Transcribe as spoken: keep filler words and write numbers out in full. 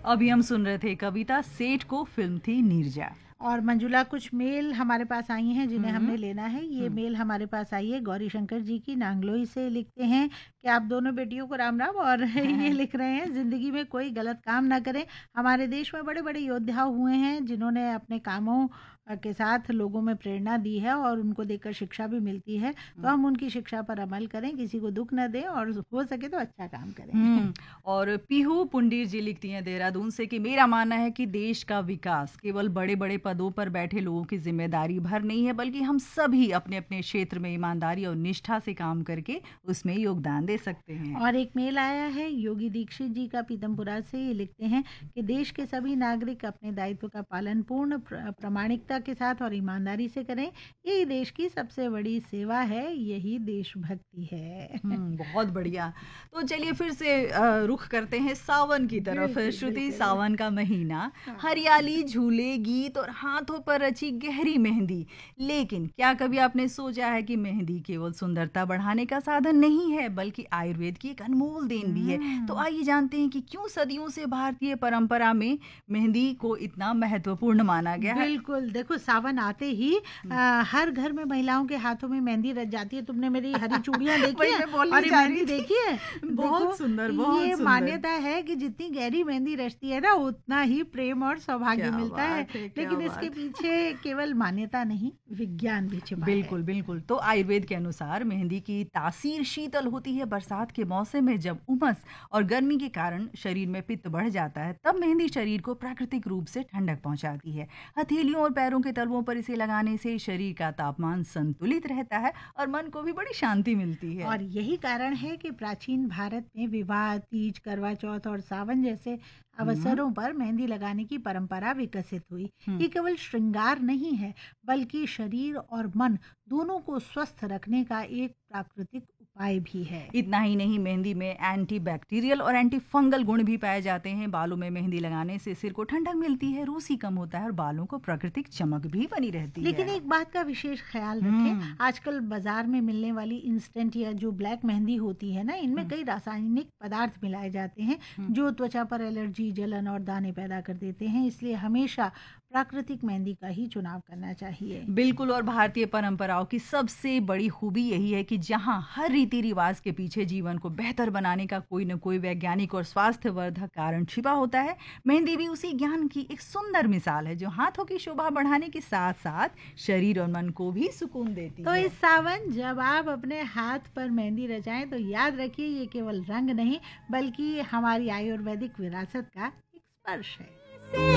अभी हम सुन रहे थे कविता सेठ को, फिल्म थी नीरजा। और मंजुला, कुछ मेल हमारे पास आई हैं जिन्हें हमने लेना है। ये मेल हमारे पास आई है गौरी शंकर जी की, नांगलोई से। लिखते हैं कि आप दोनों बेटियों को राम राम, और ये लिख रहे हैं, जिंदगी में कोई गलत काम ना करें। हमारे देश में बड़े बड़े योद्धा हुए हैं जिन्होंने अपने कामों के साथ लोगों में प्रेरणा दी है और उनको देखकर शिक्षा भी मिलती है। तो हम उनकी शिक्षा पर अमल करें, किसी को दुख न दें और हो सके तो अच्छा काम करें। और पीहू पुंडीर जी लिखती हैं देहरादून से कि मेरा मानना है कि देश का विकास केवल बड़े बड़े पदों पर बैठे लोगों की जिम्मेदारी भर नहीं है, बल्कि हम सभी अपने अपने क्षेत्र में ईमानदारी और निष्ठा से काम करके उसमें योगदान दे सकते हैं। और एक मेल आया है योगी दीक्षित जी का, पीतमपुरा से। ये लिखते हैं कि देश के सभी नागरिक अपने दायित्व का पालन पूर्ण प्रामाणिकता के साथ और ईमानदारी से करें। यही देश की सबसे बड़ी सेवा है, यही देशभक्ति है। बहुत बढ़िया। तो चलिए फिर से रुख करते हैं सावन की तरफ। श्रुति, सावन का महीना, हरियाली, झूले, गीत और हाथों पर रची गहरी मेहंदी। लेकिन क्या कभी आपने सोचा है कि मेहंदी केवल सुंदरता बढ़ाने का साधन नहीं है, बल्कि आयुर्वेद की एक अनमोल देन भी है। तो आइए जानते हैं कि क्यों सदियों से भारतीय परंपरा में मेहंदी को इतना महत्वपूर्ण माना गया है। बिल्कुल, देखो सावन आते ही आ, हर घर में महिलाओं के हाथों में मेहंदी रच जाती है। तुमने मेरी हरी चूड़ियां देखी है और मेहंदी देखी है? बहुत सुंदर, बहुत ये सुंदर। मान्यता है कि जितनी गहरी मेहंदी रचती है ना, उतना ही प्रेम और सौभाग्य मिलता है, है लेकिन इसके पीछे केवल मान्यता नहीं, विज्ञान भी छिपा है। बिल्कुल बिल्कुल। तो आयुर्वेद के अनुसार मेहंदी की तासीर शीतल होती है। बरसात के मौसम में जब उमस और गर्मी के कारण शरीर में पित्त बढ़ जाता है, तब मेहंदी शरीर को प्राकृतिक रूप से ठंडक पहुंचाती है। हथेलियों और पैरों के तलवों पर इसे लगाने से शरीर का तापमान संतुलित रहता है और मन को भी बड़ी शांति मिलती है। और यही कारण है कि प्राचीन भारत में विवाह, तीज, करवा चौथ और सावन जैसे अवसरों पर मेहंदी लगाने की परंपरा विकसित हुई। ये केवल श्रृंगार नहीं है, बल्कि शरीर और मन दोनों को स्वस्थ रखने का एक प्राकृतिक उपाय भी है। इतना ही नहीं, मेहंदी में एंटी बैक्टीरियल और एंटी फंगल गुण भी पाए जाते हैं। बालों में मेहंदी लगाने से सिर को ठंडक मिलती है, रूसी कम होता है और बालों को प्राकृतिक चमक भी बनी रहती है। लेकिन एक बात का विशेष ख्याल रखें, आजकल बाजार में मिलने वाली इंस्टेंट या जो ब्लैक मेहंदी होती है ना, इनमें कई रासायनिक पदार्थ मिलाए जाते हैं जो त्वचा पर एलर्जी, जलन और दाने पैदा कर देते हैं। इसलिए हमेशा प्राकृतिक मेहंदी का ही चुनाव करना चाहिए। बिल्कुल। और भारतीय परंपराओं की सबसे बड़ी खूबी यही है कि जहां हर रीति रिवाज के पीछे जीवन को बेहतर बनाने का कोई न कोई वैज्ञानिक और स्वास्थ्यवर्धक कारण छिपा होता है, मेहंदी भी उसी ज्ञान की एक सुंदर मिसाल है, जो हाथों की शोभा बढ़ाने के साथ साथ शरीर और मन को भी सुकून देती तो है। इस सावन जब आप अपने हाथ पर मेहंदी रचाएं, तो याद रखिए ये केवल रंग नहीं, बल्कि हमारी आयुर्वेदिक विरासत का एक स्पर्श है।